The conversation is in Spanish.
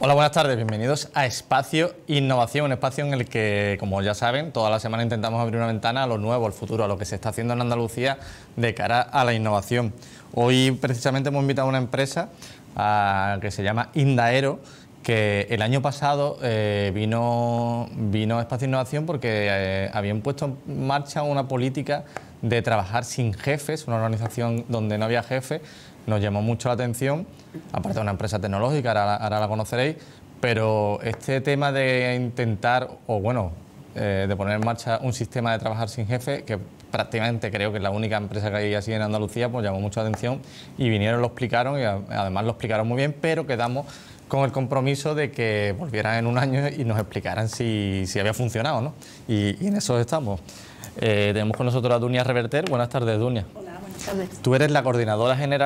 Hola, buenas tardes, bienvenidos a Espacio Innovación, un espacio en el que, como ya saben, toda la semana intentamos abrir una ventana a lo nuevo, al futuro, a lo que se está haciendo en Andalucía de cara a la innovación. Hoy precisamente hemos invitado a una empresa que se llama Indaero, que el año pasado vino a Espacio Innovación porque habían puesto en marcha una política de trabajar sin jefes, una organización donde no había jefe. Nos llamó mucho la atención, aparte de una empresa tecnológica, ahora la conoceréis, pero este tema de intentar, de poner en marcha un sistema de trabajar sin jefe, que prácticamente creo que es la única empresa que hay así en Andalucía, pues llamó mucho la atención y vinieron, lo explicaron y además lo explicaron muy bien, pero quedamos con el compromiso de que volvieran en un año y nos explicaran si había funcionado, ¿no? Y en eso estamos. Tenemos con nosotros a Dunia Reverter. Buenas tardes, Dunia. Hola, buenas tardes. Tú eres la coordinadora general